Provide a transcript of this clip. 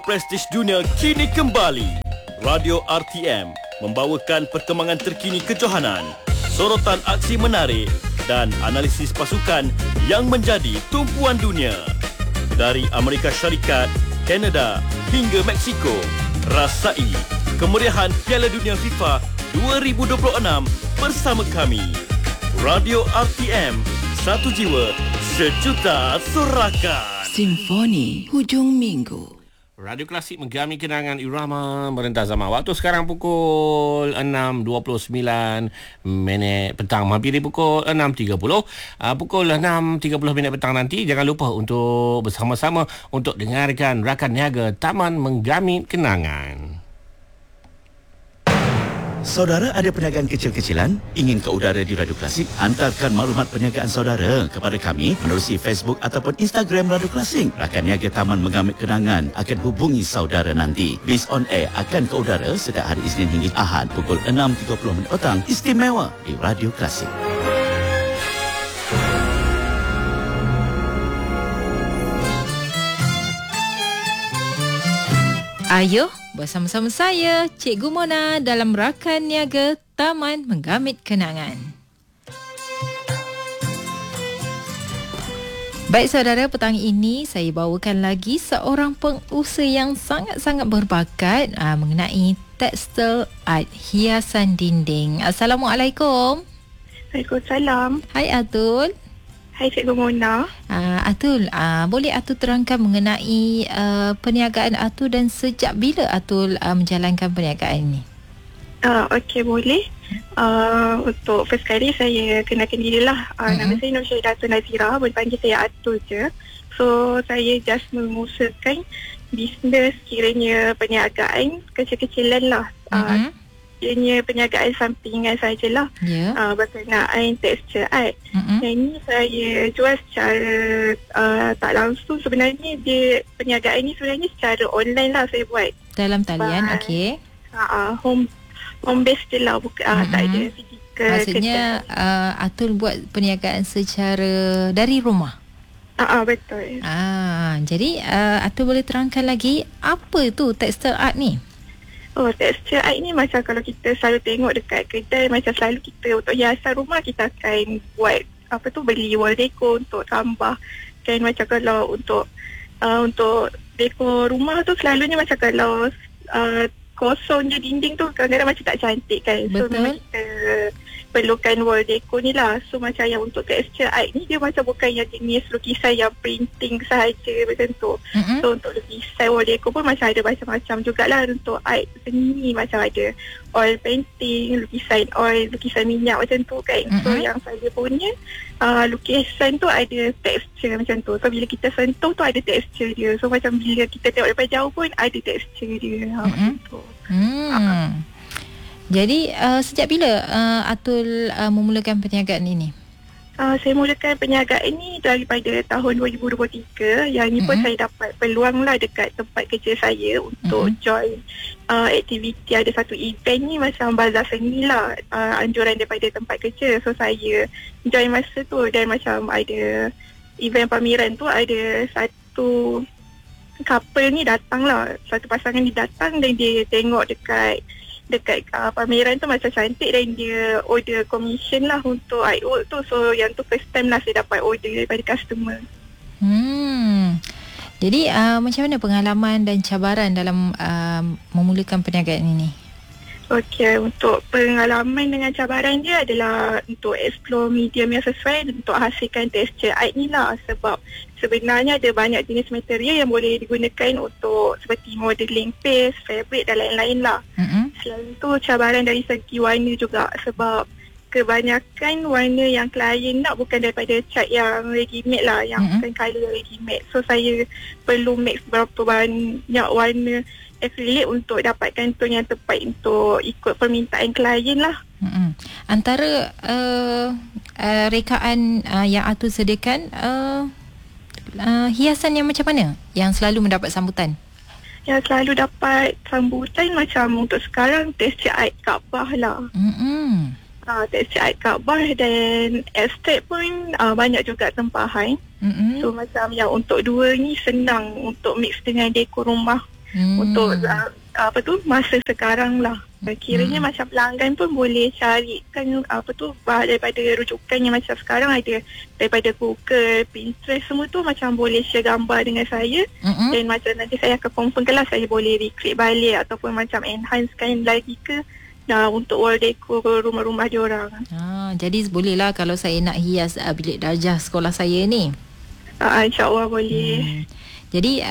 Prestige dunia kini kembali. Radio RTM membawakan perkembangan terkini kejohanan, sorotan aksi menarik dan analisis pasukan yang menjadi tumpuan dunia. Dari Amerika Syarikat, Kanada hingga Mexico, rasai kemeriahan Piala Dunia FIFA 2026 bersama kami. Radio RTM, satu jiwa, sejuta sorakan. Simfoni Hujung Minggu. Radio Klasik menggami kenangan irama merentas zaman. Waktu sekarang pukul 6.29 petang. Hampir pukul 6.30. Pukul 6.30 petang nanti, jangan lupa untuk bersama-sama untuk dengarkan Rakan Niaga Taman Menggamit Kenangan. Saudara ada perniagaan kecil-kecilan? Ingin ke udara di Radio Klasik? Hantarkan maklumat perniagaan saudara kepada kami menerusi Facebook ataupun Instagram Radio Klasik. Rakan Niaga Taman Menggamit Kenangan akan hubungi saudara nanti. Bis on air akan ke udara setiap hari Isnin hingga Ahad pukul 6.30 petang. Istimewa di Radio Klasik. Ayo bersama-sama saya, Cikgu Mona dalam Rakan Niaga Taman Menggamit Kenangan. Baik saudara, petang ini saya bawakan lagi seorang pengusaha yang sangat-sangat berbakat mengenai tekstil art hiasan dinding. Assalamualaikum. Waalaikumsalam. Hai Atul. Hai Cikgu Mona. Atul, boleh Atul terangkan mengenai perniagaan Atul dan sejak bila Atul menjalankan perniagaan ini? Okey, boleh. Untuk first kali saya kenalkan dirilah. Nama saya Nur Syahidatul Nazira, boleh panggil saya Atul je. So, saya just mengusahakan bisnes kiranya perniagaan kecil-kecilan lah. Ianya perniagaan sampingan sajalah. Berkenaan tekstil art. Yang ini saya jual secara tak langsung. Sebenarnya perniagaan ini sebenarnya secara online lah saya buat. Dalam talian, okey. Home base je lah, tak ada fizikal. Maksudnya Atul buat perniagaan secara dari rumah. Betul. Jadi Atul boleh terangkan lagi apa tu tekstil art ni? Tekstil art ni macam kalau kita selalu tengok dekat kedai, macam selalu kita untuk hiasan rumah kita akan buat beli wall decor untuk tambah. Kan macam kalau untuk dekor rumah tu selalunya macam kalau kosong je dinding tu kadang-kadang macam tak cantik kan. So memang kita perlukan wall decor ni lah. So macam yang untuk tekstil art ni dia macam bukan yang jenis lukisan yang printing sahaja macam tu. So untuk lukisan wall decor pun macam ada macam-macam jugalah. Untuk art seni macam ada oil painting, lukisan oil, lukisan minyak macam tu kan. So yang saya punya lukisan tu ada tekstur macam tu. So bila kita sentuh tu ada tekstur dia. So macam bila kita tengok daripada jauh pun ada tekstur dia. Macam tu. Jadi sejak bila Atul memulakan perniagaan ini? Saya mulakan perniagaan ini daripada tahun 2023. Yang ni pun saya dapat peluang lah dekat tempat kerja saya untuk join aktiviti. Ada satu event ni macam bazar seni lah, anjuran daripada tempat kerja. So saya join masa tu dan macam ada event pameran tu, ada satu couple ni datang lah. Satu pasangan ni datang dan dia tengok dekat pameran tu macam cantik dan dia order commission lah untuk artwork tu. So yang tu first time lah saya dapat order daripada customer. Jadi macam mana pengalaman dan cabaran dalam memulakan perniagaan ini? Okey, untuk pengalaman dengan cabaran dia adalah untuk explore medium yang sesuai untuk hasilkan tekstil art ni lah. Sebab sebenarnya ada banyak jenis material yang boleh digunakan untuk seperti modeling paste, fabric dan lain-lain lah. Selain tu cabaran dari segi warna juga, sebab kebanyakan warna yang klien nak bukan daripada cat yang ready-made lah, yang bukan colour ready-made. So saya perlu mix berapa banyak warna acrylic untuk dapatkan tone yang tepat untuk ikut permintaan klien lah. Antara rekaan yang Atul sediakan, hiasan yang macam mana yang selalu mendapat sambutan? Yang selalu dapat sambutan macam untuk sekarang tekstil art Kaabah lah. Tekstil art Kaabah dan estate pun banyak juga tempahan. So macam yang untuk dua ni senang untuk mix dengan dekor rumah. untuk masa sekarang lah. Kiranya macam pelanggan pun boleh carikan daripada rujukan yang macam sekarang ada daripada Google, Pinterest, semua tu macam boleh share gambar dengan saya. Dan macam nanti saya akan confirm kalau saya boleh recreate balik ataupun macam enhancekan lagi ke untuk wall decor rumah-rumah diorang. Jadi bolehlah kalau saya nak hias bilik darjah sekolah saya ni. InsyaAllah boleh. Jadi